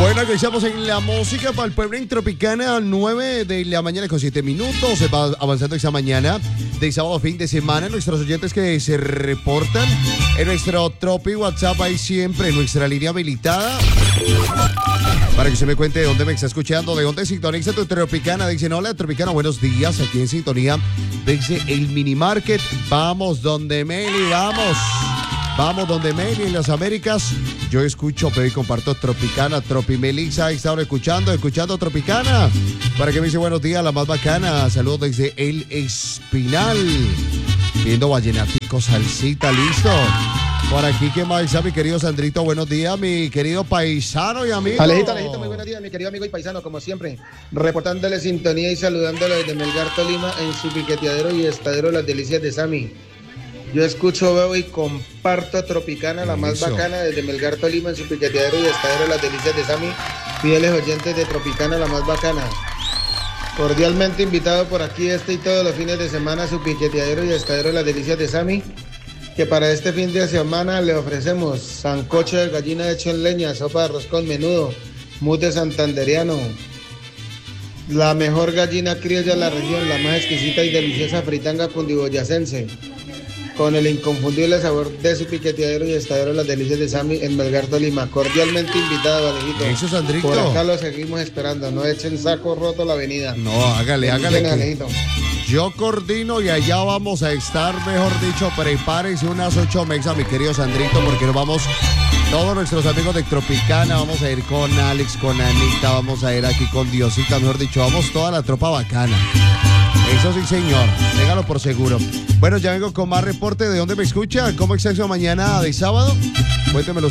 Bueno, actualizamos en la música para el pueblo en Tropicana, 9 de la mañana con 7 minutos. Se va avanzando esta mañana de sábado fin de semana. Nuestros oyentes que se reportan en nuestro Tropi WhatsApp, ahí siempre en nuestra línea habilitada. Para que se me cuente de dónde me está escuchando, de dónde sintoniza tu Tropicana. Dicen, hola Tropicana, buenos días, aquí en sintonía desde el Mini Market. Vamos donde Meli, vamos. Vamos donde Meli en las Américas. Yo escucho, pero y comparto Tropicana, Tropi Melissa. Ahí están escuchando Tropicana. Para que me dice buenos días, la más bacana. Saludos desde El Espinal. Viendo vallenatico, salsita, listo. Por aquí, ¿qué más está mi querido Sandrito? Buenos días, mi querido paisano y amigo. Alejito, muy buenos días, mi querido amigo y paisano, como siempre. Reportándole sintonía y saludándolo desde Melgar, Tolima, en su piqueteadero y estadero Las Delicias de Sammy. Yo escucho, veo y comparto Tropicana, la más bacana, desde Melgar, Tolima, en su piqueteadero y estadero Las Delicias de Sammy. Fieles oyentes de Tropicana, la más bacana. Cordialmente invitado por aquí y todos los fines de semana a su piqueteadero y estadero Las Delicias de Sammy, que para este fin de semana le ofrecemos sancocho de gallina hecho en leña, sopa de arroz con menudo, mute santanderiano, la mejor gallina criolla de la región, la más exquisita y deliciosa fritanga cundiboyacense, con el inconfundible sabor de su piqueteadero y estadero Las Delicias de Sammy en Melgar, Tolima. Cordialmente invitado, Alejito. Eso, Sandrito. Por acá lo seguimos esperando, no echen saco roto la avenida. No, hágale. Alejito. Yo coordino y allá vamos a estar, mejor dicho, prepárense unas 8 megas, mi querido Sandrito, porque nos vamos, todos nuestros amigos de Tropicana, vamos a ir con Alex, con Anita, vamos a ir aquí con Diosita, mejor dicho, vamos toda la tropa bacana. Eso sí, señor, téngalo por seguro. Bueno, ya vengo con más reporte. ¿De dónde me escucha? ¿Cómo está eso mañana de sábado? Cuéntemelo,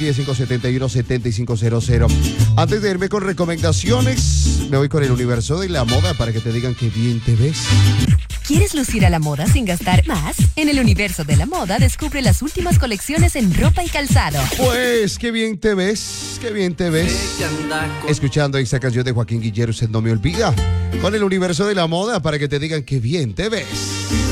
630-571-7500. Antes de irme con recomendaciones, me voy con el universo de la moda para que te digan que bien te ves. ¿Quieres lucir a la moda sin gastar más? En el universo de la moda descubre las últimas colecciones en ropa y calzado. Pues, qué bien te ves, qué bien te ves. Escuchando esta canción de Joaquín Guillero, usted no me olvida. Con el universo de la moda para que te digan que bien te ves.